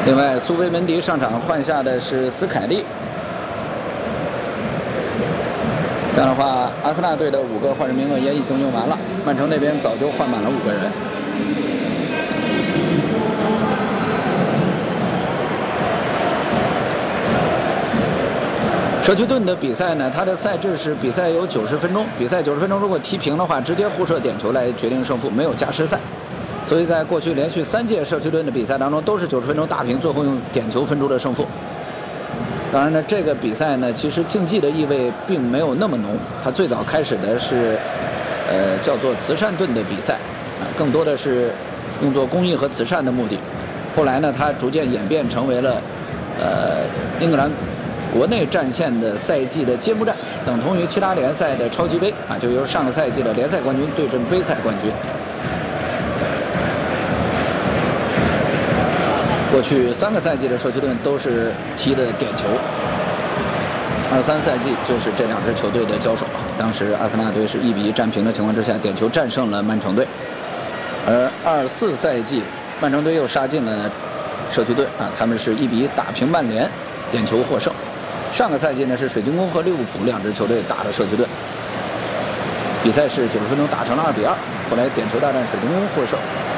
另外，苏菲门迪上场换下的是斯凯利。这样的话，阿森纳队的5个换人名额也已经用完了，曼城那边早就换满了5个人。社区盾的比赛呢，它的赛制是比赛有90分钟，比赛90分钟如果踢平的话，直接互射点球来决定胜负，没有加时赛。所以在过去连续3届社区盾的比赛当中，都是90分钟打平，最后用点球分出的胜负。当然呢，这个比赛呢，其实竞技的意味并没有那么浓。它最早开始的是，叫做慈善盾的比赛，更多的是用作公益和慈善的目的。后来呢，它逐渐演变成为了，英格兰国内战线的赛季的揭幕战，等同于其他联赛的超级杯啊，就由上个赛季的联赛冠军对阵杯赛冠军。过去3个赛季的社区盾都是踢的点球，23赛季就是这2支球队的交手啊。当时阿森纳队是1比1战平的情况之下，点球战胜了曼城队。而24赛季，曼城队又杀进了社区盾啊，他们是1比1打平曼联，点球获胜。上个赛季呢是水晶宫和利物浦2支球队打的社区盾，比赛是90分钟打成了2比2，后来点球大战水晶宫获胜。